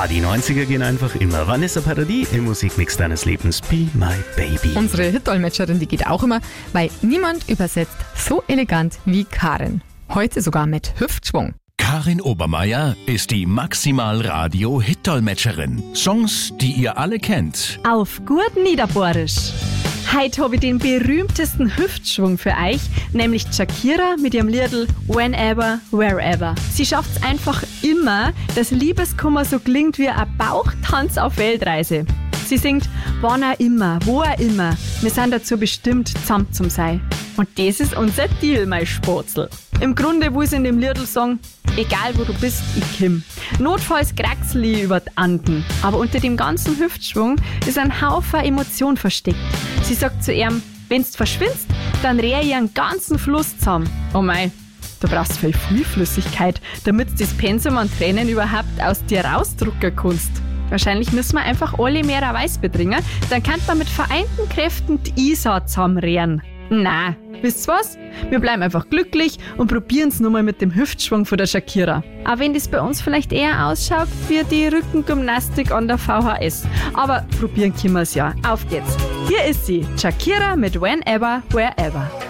Die 90er gehen einfach immer. Vanessa Paradis im Musikmix deines Lebens. Be My Baby. Unsere Hit-Dolmetscherin, die geht auch immer, weil niemand übersetzt so elegant wie Karin. Heute sogar mit Hüftschwung. Karin Obermeier ist die Maximal-Radio-Hit-Dolmetscherin. Songs, die ihr alle kennt. Auf gut Niederbohrisch. Heute habe ich den berühmtesten Hüftschwung für euch, nämlich Shakira mit ihrem Liedl Whenever, Wherever. Sie schafft es einfach immer, dass Liebeskummer so klingt wie ein Bauchtanz auf Weltreise. Sie singt, wann auch immer, wo auch immer, wir sind dazu bestimmt, zusammen zu sein. Und das ist unser Deal, mein Spatzel. Im Grunde will sie in dem Liedl sagen, egal wo du bist, ich komm. Notfalls kraxel über die Anden. Aber unter dem ganzen Hüftschwung ist ein Haufen Emotion versteckt. Sie sagt zu ihm, wenn's verschwindst, dann rehe ich einen ganzen Fluss zusammen. Oh mei, du brauchst viel Flüssigkeit, damit das Pensum an Tränen überhaupt aus dir rausdrucken kannst. Wahrscheinlich müssen wir einfach alle mehr Weiß betrinken, dann kann man mit vereinten Kräften die Isar zusammenrehren. Na, wisst ihr was? Wir bleiben einfach glücklich und probieren es nur mal mit dem Hüftschwung von der Shakira. Auch wenn das bei uns vielleicht eher ausschaut wie die Rückengymnastik an der VHS. Aber probieren können wir es ja. Auf geht's. Hier ist sie, Shakira mit Whenever, Wherever.